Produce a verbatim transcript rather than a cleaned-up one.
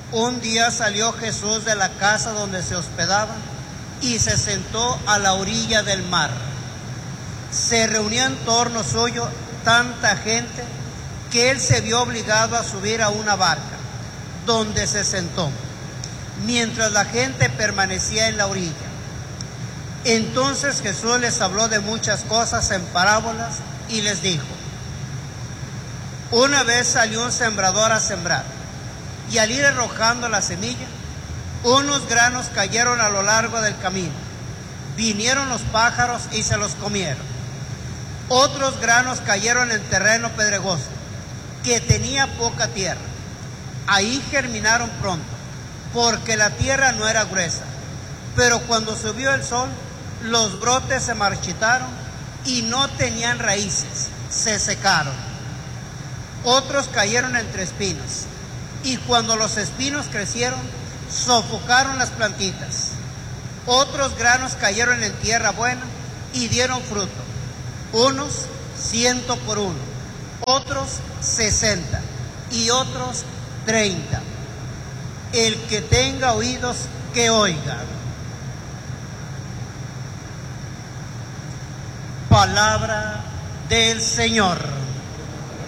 Un día salió Jesús de la casa donde se hospedaba y se sentó a la orilla del mar. Se reunía en torno suyo tanta gente que él se vio obligado a subir a una barca, donde se sentó, mientras la gente permanecía en la orilla. Entonces Jesús les habló de muchas cosas en parábolas y les dijo: una vez salió un sembrador a sembrar, y al ir arrojando la semilla, unos granos cayeron a lo largo del camino. Vinieron los pájaros y se los comieron. Otros granos cayeron en terreno pedregoso, que tenía poca tierra. Ahí germinaron pronto, porque la tierra no era gruesa. Pero cuando subió el sol, los brotes se marchitaron y no tenían raíces, se secaron. Otros cayeron entre espinos, y cuando los espinos crecieron, sofocaron las plantitas. Otros granos cayeron en tierra buena y dieron fruto, unos ciento por uno, otros sesenta y otros treinta. El que tenga oídos, que oiga. Palabra del Señor.